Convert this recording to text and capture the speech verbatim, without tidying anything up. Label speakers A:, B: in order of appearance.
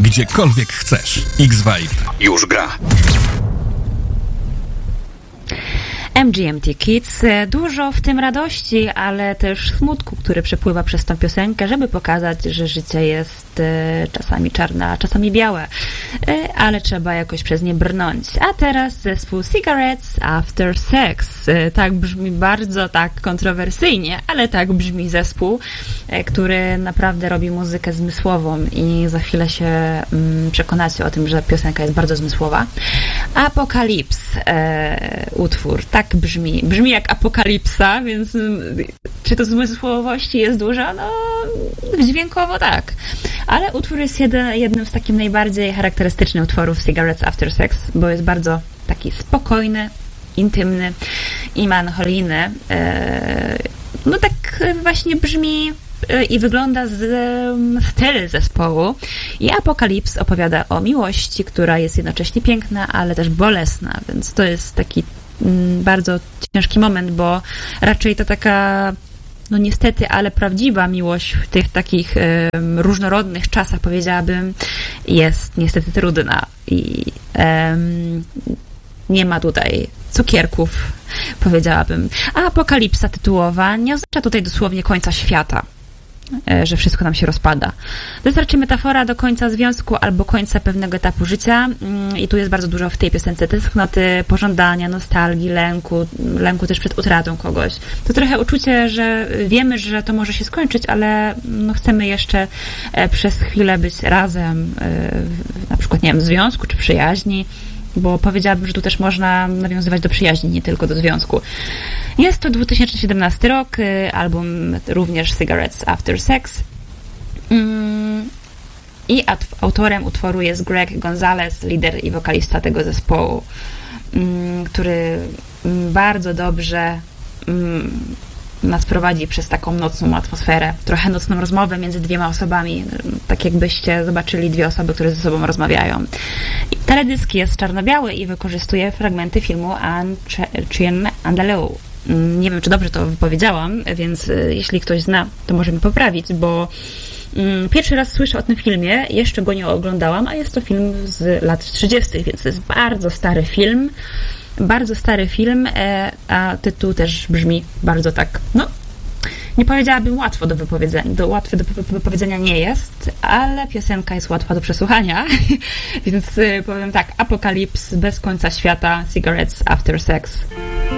A: Gdziekolwiek chcesz. X-Vibe już gra.
B: M G M T Kids, dużo w tym radości, ale też smutku, który przepływa przez tą piosenkę, żeby pokazać, że życie jest e, czasami czarne, a czasami białe, e, ale trzeba jakoś przez nie brnąć. A teraz zespół Cigarettes After Sex. E, tak brzmi bardzo tak kontrowersyjnie, ale tak brzmi zespół, e, który naprawdę robi muzykę zmysłową i za chwilę się mm, przekonacie o tym, że piosenka jest bardzo zmysłowa. Apokalips, e, utwór, tak brzmi. Brzmi jak apokalipsa, więc czy to zmysłowości jest dużo? No, dźwiękowo tak. Ale utwór jest jeden, jednym z takich najbardziej charakterystycznych utworów Cigarettes After Sex, bo jest bardzo taki spokojny, intymny i melancholijny. No tak właśnie brzmi i wygląda z styl zespołu. I Apokalips opowiada o miłości, która jest jednocześnie piękna, ale też bolesna, więc to jest taki bardzo ciężki moment, bo raczej to taka, no niestety, ale prawdziwa miłość w tych takich um, różnorodnych czasach, powiedziałabym, jest niestety trudna i um, nie ma tutaj cukierków, powiedziałabym. A apokalipsa tytułowa nie oznacza tutaj dosłownie końca świata, że wszystko nam się rozpada. To jest raczej metafora do końca związku albo końca pewnego etapu życia i tu jest bardzo dużo w tej piosence tęsknoty, pożądania, nostalgii, lęku, lęku też przed utratą kogoś. To trochę uczucie, że wiemy, że to może się skończyć, ale no chcemy jeszcze przez chwilę być razem, na przykład, nie wiem, w związku czy przyjaźni, bo powiedziałabym, że tu też można nawiązywać do przyjaźni, nie tylko do związku. Jest to dwa tysiące siedemnasty rok, album również Cigarettes After Sex. I autorem utworu jest Greg Gonzalez, lider i wokalista tego zespołu, który bardzo dobrze nas prowadzi przez taką nocną atmosferę, trochę nocną rozmowę między dwiema osobami, tak jakbyście zobaczyli dwie osoby, które ze sobą rozmawiają. I teledysk jest czarno-biały i wykorzystuje fragmenty filmu Chien Andalou. Nie wiem, czy dobrze to wypowiedziałam, więc jeśli ktoś zna, to może mi poprawić, bo pierwszy raz słyszę o tym filmie, jeszcze go nie oglądałam, a jest to film z lat trzydziestych, więc to jest bardzo stary film, bardzo stary film, a tytuł też brzmi bardzo tak, no, nie powiedziałabym łatwo do wypowiedzenia, do łatwe do wypowiedzenia nie jest, ale piosenka jest łatwa do przesłuchania, więc powiem tak, Apokalips, bez końca świata, Cigarettes After Sex.